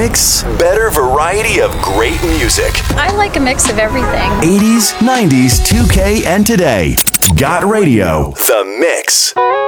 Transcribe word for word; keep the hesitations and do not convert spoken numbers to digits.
Mix. Better variety of great music. I like a mix of everything. eighties, nineties, two K, and today. Got Radio. The Mix.